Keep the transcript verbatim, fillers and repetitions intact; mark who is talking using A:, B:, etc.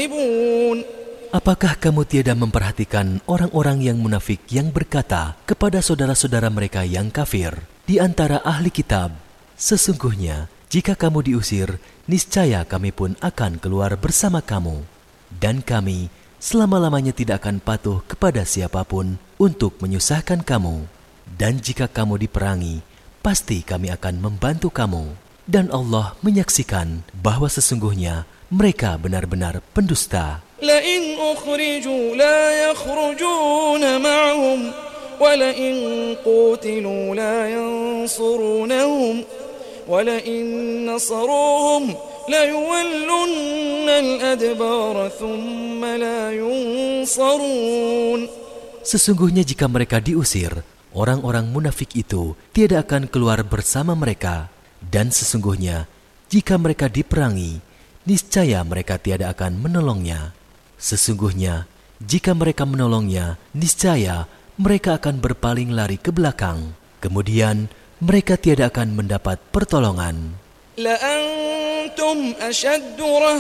A: كاذبون.
B: Apakah kamu tiada memperhatikan orang-orang yang munafik yang berkata kepada saudara-saudara mereka yang kafir di antara ahli kitab, sesungguhnya jika kamu diusir, niscaya kami pun akan keluar bersama kamu. Dan kami selama-lamanya tidak akan patuh kepada siapapun untuk menyusahkan kamu. Dan jika kamu diperangi, pasti kami akan membantu kamu. Dan Allah menyaksikan bahwa sesungguhnya mereka benar-benar pendusta.
A: لئن أخرجوا لا يخرجون معهم ولئن قوتلوا لا ينصرونهم ولئن نصروهم ليولن الأدبار ثم لا ينصرون.
B: Sesungguhnya jika mereka diusir, orang-orang munafik itu tiada akan keluar bersama mereka. Dan sesungguhnya jika mereka diperangi, niscaya mereka tiada akan menolongnya. Sesungguhnya, jika mereka menolongnya, niscaya mereka akan berpaling lari ke belakang. Kemudian, mereka tiada akan mendapat pertolongan.
A: لأنتم أشد